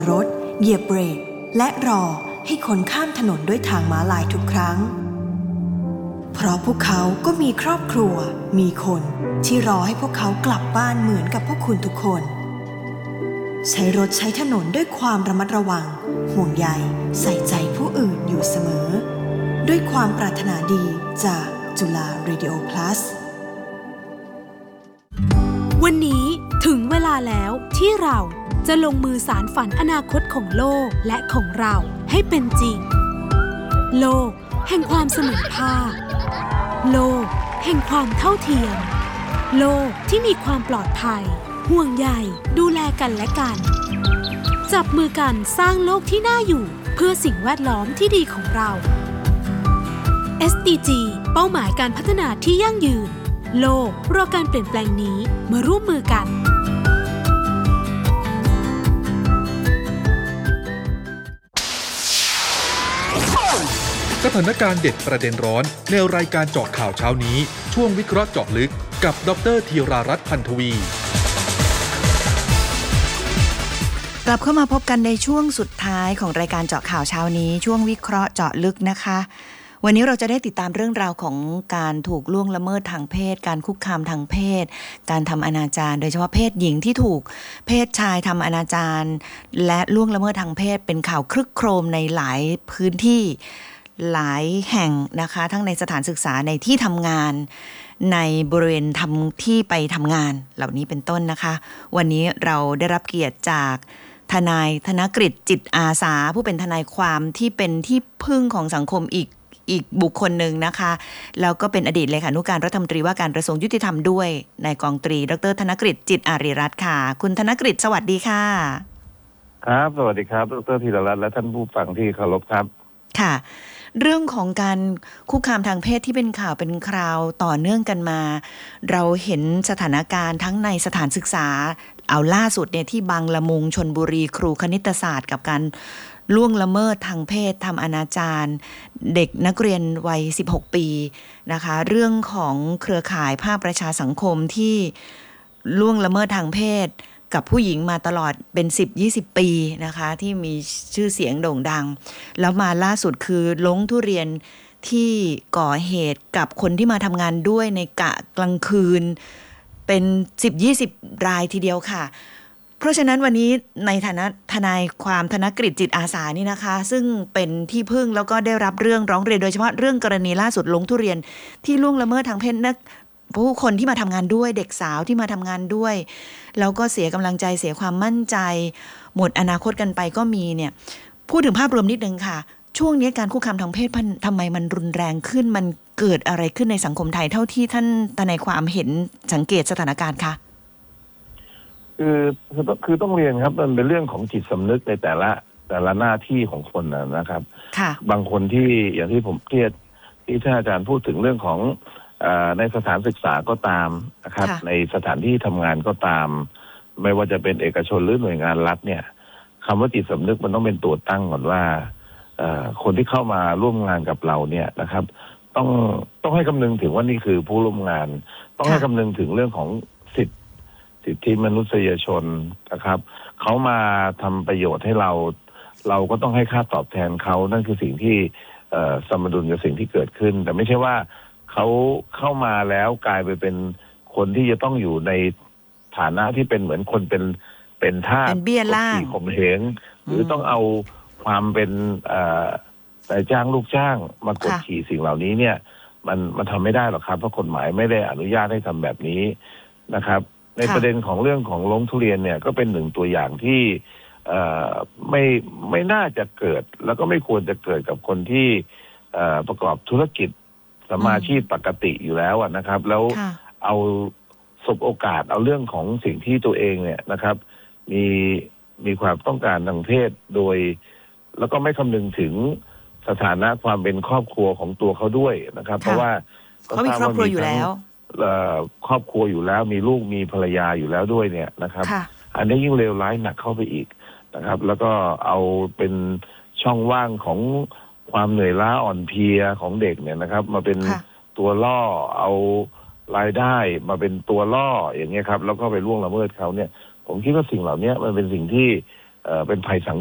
รถเหยียบเบรกและรอให้คนข้ามถนนด้วยทางม้าลายทุกครั้งเพราะพวกเขาก็มีครอบครัวมีคนที่รอให้พวกเขากลับบ้านเหมือนกับพวกคุณทุกคนใช้รถใช้ถนนด้วยความระมัดระวังห่วงใยใส่ใจผู้อื่นอยู่เสมอด้วยความปรารถนาดีจากจุฬา Radio Plus วันนี้ถึงเวลาแล้วที่เราจะลงมือสานฝันอนาคตของโลกและของเราให้เป็นจริงโลกแห่งความเสมอภาคโลกแห่งความเท่าเทียมโลกที่มีความปลอดภัยห่วงใยดูแลกันและกันจับมือกันสร้างโลกที่น่าอยู่เพื่อสิ่งแวดล้อมที่ดีของเรา SDG เป้าหมายการพัฒนาที่ยั่งยืนโลกรอการเปลี่ยนแปลงนี้มาร่วมมือกันสถานการณ์เด็ดประเด็นร้อนในรายการเจาะข่าวเช้านี้ช่วงวิเคราะห์เจาะลึกกับดร.ธีรารัตน์ พันธวีกลับเข้ามาพบกันในช่วงสุดท้ายของรายการเจาะข่าวเช้านี้ช่วงวิเคราะห์เจาะลึกนะคะวันนี้เราจะได้ติดตามเรื่องราวของการถูกล่วงละเมิดทางเพศการคุกคามทางเพศการทำอนาจารโดยเฉพาะเพศหญิงที่ถูกเพศชายทำอนาจารและล่วงละเมิดทางเพศเป็นข่าวครึกโครมในหลายพื้นที่หลายแห่งนะคะทั้งในสถานศึกษาในที่ทำงานในบริเวณที่ไปทำงานเหล่านี้เป็นต้นนะคะวันนี้เราได้รับเกียรติจากทนายธนกฤษจิตอาสาผู้เป็นทนายความที่เป็นที่พึ่งของสังคมอีกบุคคลหนึ่งนะคะแล้วก็เป็นอดีตเลขานุการรัฐมนตรีว่าการกระทรวงยุติธรรมด้วยนายกองตรีดร.ธนกฤษจิตอารีรัตน์ค่ะคุณธนกฤษสวัสดีค่ะครับสวัสดีครับดร.ธีรรัตน์และท่านผู้ฟังที่เคารพครับค่ะเรื่องของการคุกคามทางเพศที่เป็นข่าวเป็นคราวต่อเนื่องกันมาเราเห็นสถานการณ์ทั้งในสถานศึกษาเอาล่าสุดเนี่ยที่บางละมุงชลบุรีครูคณิตศาสตร์กับการล่วงละเมิดทางเพศทำอนาจารเด็กนักเรียนวัย16ปีนะคะเรื่องของเครือข่ายภาคประชาสังคมที่ล่วงละเมิดทางเพศกับผู้หญิงมาตลอดเป็น 10-20 ปีนะคะที่มีชื่อเสียงโด่งดังแล้วมาล่าสุดคือลงทุเรียนที่ก่อเหตุกับคนที่มาทำงานด้วยในกะกลางคืนเป็น 10-20 รายทีเดียวค่ะเพราะฉะนั้นวันนี้ในฐานะทนายความธนกฤษจิตอาสานี่นะคะซึ่งเป็นที่พึ่งแล้วก็ได้รับเรื่องร้องเรียนโดยเฉพาะเรื่องกรณีล่าสุดลงทุเรียนที่ล่วงละเมิดทางเพศผู้คนที่มาทำงานด้วยเด็กสาวที่มาทำงานด้วยแล้วก็เสียกำลังใจเสียความมั่นใจหมดอนาคตกันไปก็มีเนี่ยพูดถึงภาพรวมนิดนึงค่ะช่วงนี้การคุกคามทางเพศทำไมมันรุนแรงขึ้นมันเกิดอะไรขึ้นในสังคมไทยเท่าที่ท่านทนายความเห็นสังเกตสถานการณ์คะคือต้องเรียนครับมันเป็นเรื่องของจิตสำนึกในแต่ละหน้าที่ของคนนะครับบางคนที่อย่างที่ผมที่ท่านอาจารย์พูดถึงเรื่องของในสถานศึกษาก็ตามนะครับในสถานที่ทำงานก็ตามไม่ว่าจะเป็นเอกชนหรือหน่วยงานรัฐเนี่ยคำว่าจิตสำนึกมันต้องเป็นตัวตั้งก่อนว่าคนที่เข้ามาร่วมงานกับเราเนี่ยนะครับต้องให้คำนึงถึงว่านี่คือผู้ร่วมงานต้องให้คำนึงถึงเรื่องของสิทธิมนุษยชนนะครับเขามาทำประโยชน์ให้เราก็ต้องให้ค่าตอบแทนเขานั่นคือสิ่งที่สมดุลกับสิ่งที่เกิดขึ้นแต่ไม่ใช่ว่าเขาเข้ามาแล้วกลายไปเป็นคนที่จะต้องอยู่ในฐานะที่เป็นเหมือนคนเป็นทาสเป็นเบี้ยล่างข่มเหงหรือต้องเอาความเป็นนายจ้างลูกจ้างมากดขี่สิ่งเหล่านี้เนี่ยมันทำไม่ได้หรอกครับเพราะกฎหมายไม่ได้อนุญาตให้ทำแบบนี้นะครับในประเด็นของเรื่องของลงทุเรียนเนี่ยก็เป็นหนึ่งตัวอย่างที่ไม่น่าจะเกิดแล้วก็ไม่ควรจะเกิดกับคนที่ประกอบธุรกิจสมาชีพปกติอยู่แล้วนะครับแล้วเอาสบโอกาสเอาเรื่องของสิ่งที่ตัวเองเนี่ยนะครับมีความต้องการทางเพศโดยแล้วก็ไม่คำนึงถึงสถานะความเป็นครอบครัวของตัวเขาด้วยนะครับเพราะว่าเขามีครอบครัวอยู่แล้วครอบครัวอยู่แล้วมีลูกมีภรรยาอยู่แล้วด้วยเนี่ยนะครับอันนี้ยิ่งเลวร้ายหนักเข้าไปอีกนะครับแล้วก็เอาเป็นช่องว่างของความเหนื่อยล้าอ่อนเพลียของเด็กเนี่ยนะครับมาเป็นตัวล่อเอารายได้มาเป็นตัวล่ออย่างเงี้ยครับแล้วก็ไปล่วงละเมิดเขาเนี่ยผมคิดว่าสิ่งเหล่านี้มันเป็นสิ่งที่เป็นภัยสัง